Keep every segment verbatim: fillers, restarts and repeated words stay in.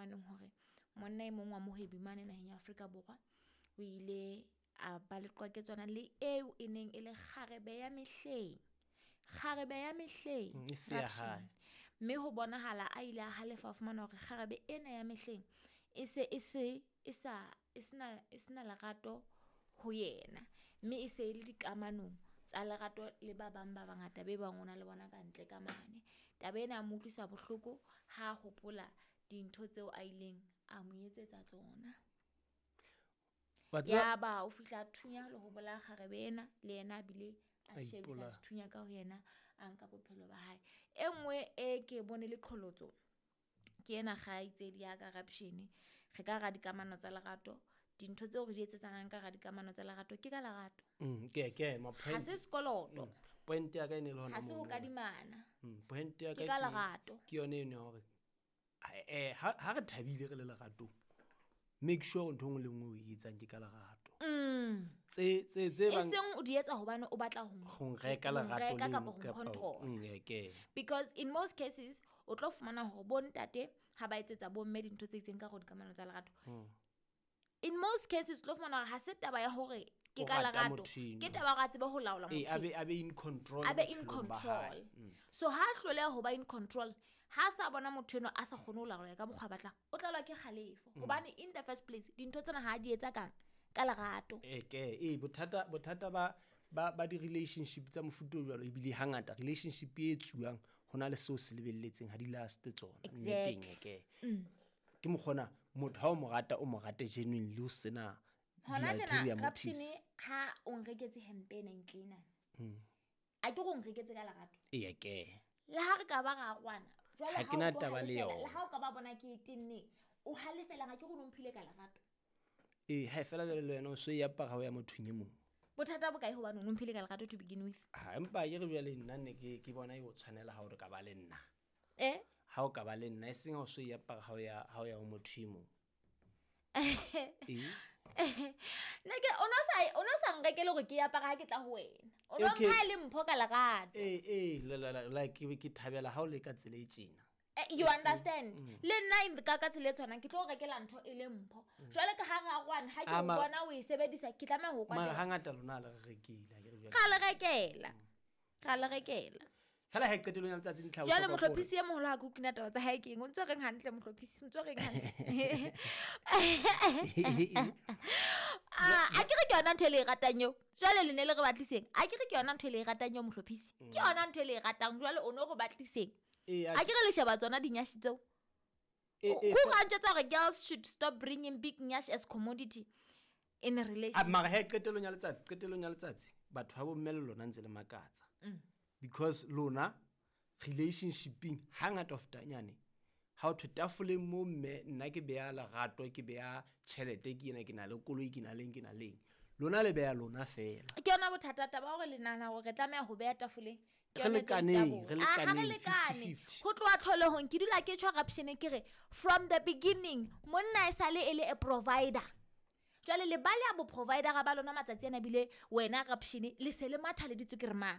fumaneng hore monna e mong wa mohebi mane naheng ya Afrika Borwa o ile a ba le qwaketswana le eo e neng e le kgarebe ya mehleng kgarebe ya mehleng e se ya hae. mme ho bonahala a ile a halefa a fumana hore kgarebe ena ya mehleng e se e se e sa e sena e sena lerato ho yena, mme e se e le dikamanong tsa lerato le ba bang ba bangata be bang ona le bona ka ntle ka mane. Taba ena a mo utlwisa bohloko ha hopola dintho tseo a ileng a mo etsetsa tsona. Ya ba o fihla thunya le ho bola kgarebe ena le yena bile a shebisa sethunya ka ho yena a nka bophelo ba hae. E nngwe e ke bone le qholotso ke ena ga itsedi ya corruption, re ka ra dikamano tsa lerato, dintho tseo re di etsetsang ka ra dikamano tsa lerato ke ka lerato. Mm ke ke ma point. Ha se sekoloto. Point ya ka ene le hona mo. Ha se ho kadimana. Mm point ya ka ke ka lerato. Ke yone ene hore eh ha re thabile re le lerato. Make sure ntho ngwe le ngwe o etsang ke ka lerato. Mm. Tse tse tse bang eseng o di etsa hobane o batla ho go reka lerato le ka control. Mm ke. Because in most cases o tlo fumana hore bontate ha ba etsetsa bo mme dintho tse itseng ka go dikamano tsa lerato. In most cases o tlo fumana ha se taba ya hore ke ka lerato, ke taba ga tsebe ho laola motho. Eh abe abe in control. Abe in control. So ha hloleha ho ba in control, ha sa bona motho eno a sa kgone ho laola ka bokgwa batla, o tla lwa ke kgalefo hobane in the first place dintho tsena ha di etsa kang ka lerato. Eh ke eh bothata bothata ba ba ba di relationship tsa mofuta o jwalo e bile hangata relationship e tsuang hona le seo se lebelletseng ha di last tsona nneteng ke ke mo gona motho ha o mo rata o mo rate genuinely o sena hona tjena corruption ha o nreketse hempe ena ntlena mm a ke go nreketse ka lerato e ke le ha re ka ba ga gwana jwale ha ke na taba le yona le ha o ka ba bona ke tinne o halefela ga ke go nomphile ka lerato eh ha fela le wena o so ya paga ho ya mothunye mo bothata bo kae ho bana o nomphile ka lerato to begin with. Ha empa ye re jwale nna ne ke ke bona e o tshwanela ha o re ka ba le nna eh ha o ka ba le nna e seng o so ya paga ha o ya ha o ya ho mothimo eh ne ke ona sa ona sa ngekele gore ke ya paga ke tla ho wena o no mpa le mpho ka lerato eh eh la la la ke ke thabela ha o le ka tsele e tjena. You understand? Le nna in the ka ka tsele tsona ke tlo rekela ntho e le mpho jwale ka ha ra gwana ha ke bona o e sebedisa ke tlame ho kwatela ma hangata lona le rekile ha ke re jwale ga le rekela ga le rekela fela ha qetelo ya letsatsi ntlha o jwale mohlophisi ya moholo ha go kina taba tsa hae ke eng o ntse reng hantle mohlophisi ntse reng hantle ah a ke re ke yona ntho le e ratang yo jwale le ne le re batliseng a ke re ke yona ntho le e ratang yo mohlophisi ke yona ntho le e ratang jwale o no go batliseng a ke re le sheba tsona dinyashi tseo go ga ntse tsa gore girls should stop bringing big nyash as commodity in a relationship. Ma ha qetelo ya letsatsi qetelo ya letsatsi batho ba bo mmele lona ntse le makatsa because lona relationshiping hangata of tanyane how to tafole mo mme nna ke be ya lerato ke be ya chelete ke ena ke na le koloi ke na leng ke na leng lona le be ya lona fela ke yona bothata taba gore le nana gore tlameya go be ya tafole ke le kaneng re le kaneng fifty fifty go tloa tlholehong ke dula ke tshwa corruption ke re from the beginning monna e sale e le a provider jale le bale ya bo provider ga ba lona matsatsi ena bile wena corruption le se le matha le ditsukere ma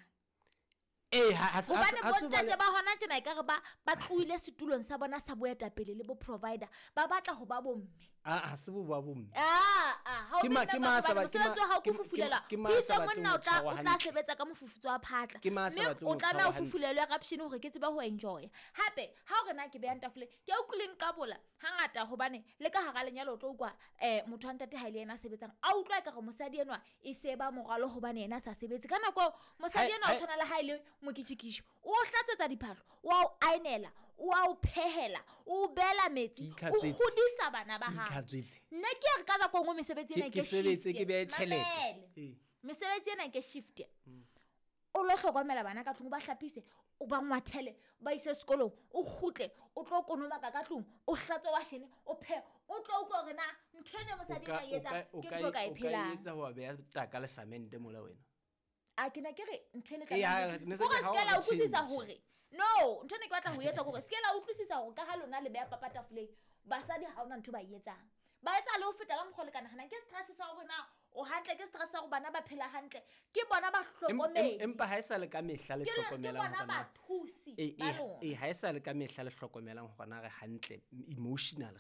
eh ha sa ha se ba ba hona tjena ka re ba ba tluile setulong sa bona sa boeta pele le bo provider ba batla ho ba bomme ah ha se bo ba bomme ah ah ha o ba ke ma sa ba ke ma ha o kufufulela ho isa monna o tla o tla sebetsa ka mofufutso wa phatla mme o tla na o fufulelwe corruption hore ke tseba ho enjoy hape ha o rena ke be ya ntafole ke o kuleng qabola hangata hobane le ka hara lenyalo o tlo kwa eh motho wa ntate ha ile yena sebetsang a utlwa ka go mosadi enwa e se ba moralo hobane yena sa sebetse kana go mosadi enwa o tshwana le ha ile mokitshikisho o hlatsetsa diphahlo wa o ainela wa o phehela o bela metsi o godisa bana ba ha nne ke re kana go ngo mesebetsi ena ke sebetse ke be tšhelete mesebetsi ena ke shift o lo hlokomela bana ka tlung ba hlapise o ba ngwathele ba ise sekolong o khutle o tlo konoma ka ka tlung o hlatse wa shene o phe o tlo utlwa re na nthene mosadi ba etsa ke tlo ka e phela o ka etsa ho be ya taka le samente mola wena a ke na ke re nthene ka go skela o kusisa hore no nthene ke batla ho etsa gore skela o kusisa hore ka ha lona le be ya papata flame basadi ha ona ntho ba etsang ba etsa le ho feta ka mkhole kana hana ke stress sa hore na o hantle ke stress sa hore bana ba phela hantle ke bona ba hlokomedi empa ha isa le ka mehla le hlokomelang bona ba thusi ba lona eh ha isa le ka mehla le hlokomelang hore na re hantle emotional